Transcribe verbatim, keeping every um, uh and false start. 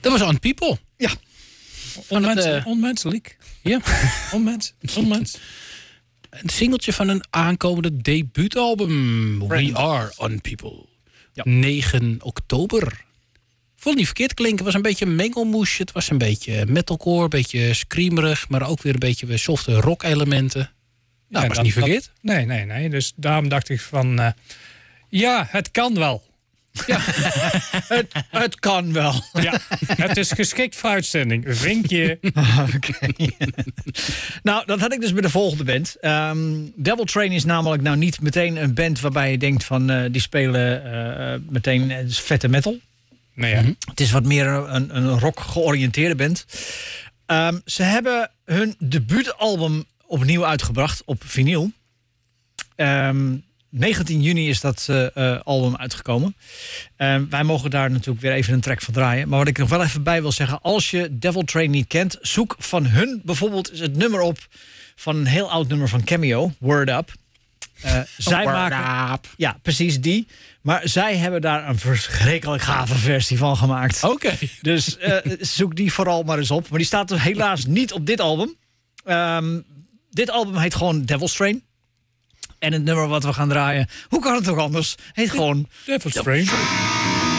Dat was On People. Ja. Onmens, het, uh, onmenselijk. Ja. Onmens. Onmens. Een singeltje van een aankomende debuutalbum. We Are On People. Ja. negen oktober. Vond niet verkeerd klinken. Het was een beetje een mengelmoesje. Het was een beetje metalcore, een beetje screamerig. Maar ook weer een beetje softe rock elementen. Nou, Ja, was dat, niet verkeerd. Dat, nee, nee, nee. Dus daarom dacht ik van... Uh, ja, het kan wel. Ja. het, het kan wel. Ja, het is geschikt voor uitzending. Vinkje. Okay. Nou, dat had ik dus bij de volgende band. Um, Devil Train is namelijk nou niet meteen een band waarbij je denkt van... Uh, die spelen uh, meteen uh, vette metal. Nee, ja. Het is wat meer een, een rock georiënteerde band. Um, ze hebben hun debuutalbum opnieuw uitgebracht op vinyl. Um, negentien juni is dat uh, uh, album uitgekomen. Uh, wij mogen daar natuurlijk weer even een track van draaien. Maar wat ik er nog wel even bij wil zeggen... als je Devil Train niet kent... zoek van hun bijvoorbeeld het nummer op... van een heel oud nummer van Cameo, Word Up. Uh, zij Word maken, Up. Ja, precies die. Maar zij hebben daar een verschrikkelijk gave versie van gemaakt. Oké. Okay. Dus uh, zoek die vooral maar eens op. Maar die staat er helaas niet op dit album. Um, dit album heet gewoon Devil's Train. En het nummer wat we gaan draaien, hoe kan het ook anders, heet gewoon Devil's Train.